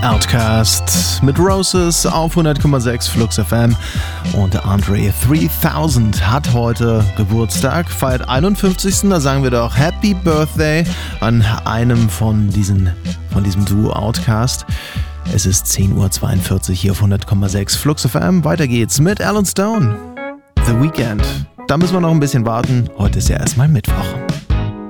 Outcast mit Roses auf 100,6 Flux FM und Andre 3000 hat heute Geburtstag, feiert 51. Da sagen wir doch Happy Birthday an einem von diesem Duo Outcast. Es ist 10:42 Uhr hier auf 100,6 Flux FM. Weiter geht's mit Alan Stone. The Weeknd. Da müssen wir noch ein bisschen warten. Heute ist ja erstmal Mittwoch.